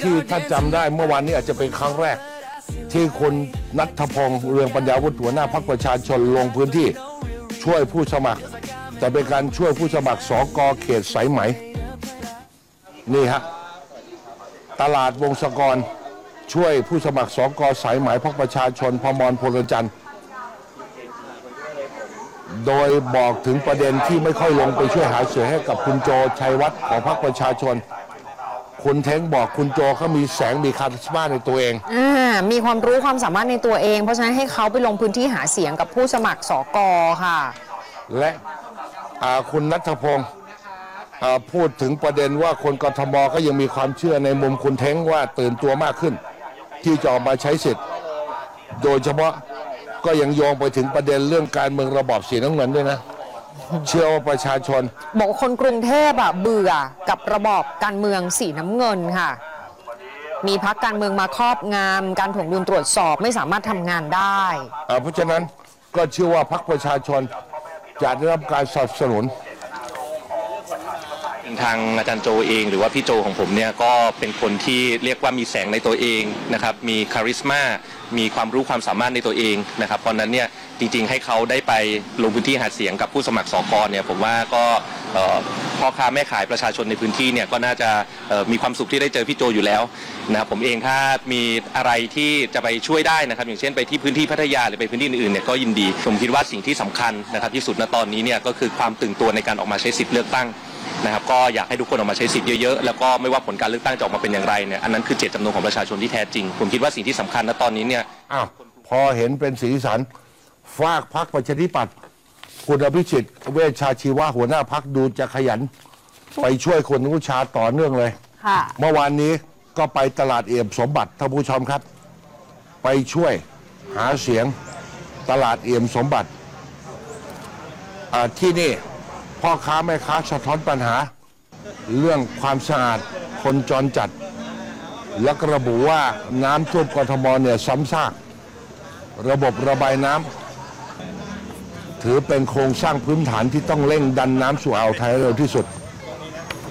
ที่ถ้าจำได้เมื่อวานนี้อาจจะเป็นครั้งแรก ที่คุณณัฐพงษ์เรืองปัญญาวุฒิหัวหน้าพรรคประชาชนลงพื้นที่ช่วยผู้สมัคร แต่เป็นการช่วยผู้สมัครสกเขตสายไหมนี่ฮะตลาดวงศกรช่วยผู้สมัครสกสายไหมพรรคประชาชนพมรพลจันทร์โดยบอกถึงประเด็นที่ไม่ค่อยลงไปช่วยหาเสียงให้กับคุณโจชัยวัฒน์ของพรรคประชาชนคุณเท้งบอกคุณโจเขามีแสงมีคาริสมาในตัวเองมีความรู้ความสามารถในตัวเองเพราะฉะนั้นให้เขาไปลงพื้นที่หาเสียงกับผู้สมัครสกค่ะและคุณณัฐพงษ์พูดถึงประเด็นว่าคนกทมก็ยังมีความเชื่อในมุมคุณเท้งว่าตื่นตัวมากขึ้นที่จะออกมาใช้สิทธิ์โดยเฉพาะก็ยังโยงไปถึงประเด็นเรื่องการเมืองระบอบสีน้ำเงินด้วยนะเชื่อว่าประชาชนบอกคนกรุงเทพเบื่อกับระบอบการเมืองสีน้ำเงินค่ะมีพรรคการเมืองมาครอบงำการถ่วงดุลตรวจสอบไม่สามารถทำงานได้เพราะฉะนั้นก็เชื่อว่าพรรคประชาชนจะได้รับการสนับสนุนทางอาจารย์โจเองหรือว่าพี่โจของผมเนี่ยก็เป็นคนที่เรียกว่ามีแสงในตัวเองนะครับมีคาริสมามีความรู้ความสามารถในตัวเองนะครับเพราะนั้นเนี่ยจริงๆให้เขาได้ไปลงพื้นที่หาเสียงกับผู้สมัครสกเนี่ยผมว่าก็พ่อค้าแม่ขายประชาชนในพื้นที่เนี่ยก็น่าจะมีความสุขที่ได้เจอพี่โจอยู่แล้วนะครับผมเองถ้ามีอะไรที่จะไปช่วยได้นะครับอย่างเช่นไปที่พื้นที่พัทยาหรือไปพื้นที่อื่นๆเนี่ยก็ยินดีผมคิดว่าสิ่งที่สำคัญนะครับที่สุดณตอนนี้เนี่ยก็คือความตื่นตัวในการออกมาใช้สิทธิ์เลือกตั้งนะครับก็อยากให้ทุกคนออกมาใช้สิทธิ์เยอะๆแล้วก็ไม่ว่าผลการเลือกตั้งจะออกมาเป็นอย่างไรเนี่ยอันนั้นคือเจตจำนงของประชาชนที่แท้จริงผมคิดว่าสิ่งที่สำคัญณตอนนี้เนี่ยพอเห็นเป็นสีสันฝากพรรคประชาธิปัตย์คุณอภิสิทธิ์เวชชาชีวะหัวหน้าพรรคดูจะขยันไปช่วยคนกัมพูชาต่อเนื่องเลยเมื่อวานนี้ก็ไปตลาดเอี่ยมสมบัติท่านผู้ชมครับไปช่วยหาเสียงตลาดเอี่ยมสมบัติที่นี่พ่อค้าแม่ค้าสะท้อนปัญหาเรื่องความสะอาดคนจรจัดและระบุว่าน้ำท่วมกทมเนี่ยซ้ำซากระบบระบายน้ำถือเป็นโครงสร้างพื้นฐานที่ต้องเร่งดันน้ำสู่อ่าวไทยเร็วที่สุด